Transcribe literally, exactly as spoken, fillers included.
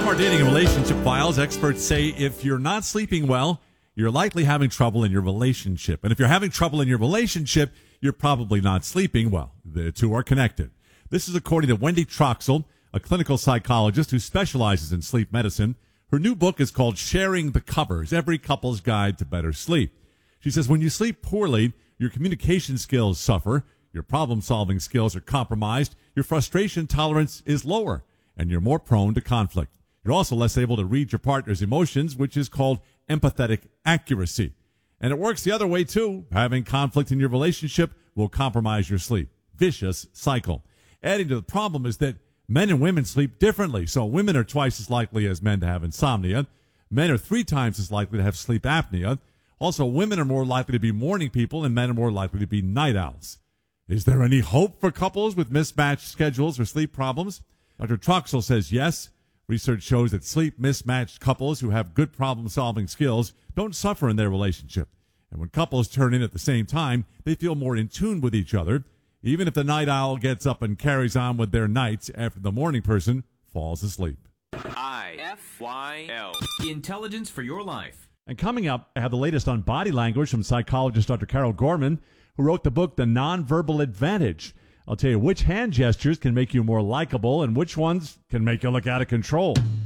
From our dating and relationship files, experts say if you're not sleeping well, you're likely having trouble in your relationship. And if you're having trouble in your relationship, you're probably not sleeping well. The two are connected. This is according to Wendy Troxel, a clinical psychologist who specializes in sleep medicine. Her new book is called Sharing the Covers, Every Couple's Guide to Better Sleep. She says when you sleep poorly, your communication skills suffer, your problem-solving skills are compromised, your frustration tolerance is lower, and you're more prone to conflict. You're also less able to read your partner's emotions, which is called empathetic accuracy. And it works the other way, too. Having conflict in your relationship will compromise your sleep. Vicious cycle. Adding to the problem is that men and women sleep differently. So women are twice as likely as men to have insomnia. Men are three times as likely to have sleep apnea. Also, women are more likely to be morning people, and men are more likely to be night owls. Is there any hope for couples with mismatched schedules or sleep problems? Doctor Troxel says yes. Research shows that sleep mismatched couples who have good problem-solving skills don't suffer in their relationship. And when couples turn in at the same time, they feel more in tune with each other, even if the night owl gets up and carries on with their nights after the morning person falls asleep. I F Y L. Intelligence for your life. And coming up, I have the latest on body language from psychologist Doctor Carol Gorman, who wrote the book The Nonverbal Advantage. I'll tell you which hand gestures can make you more likable and which ones can make you look out of control.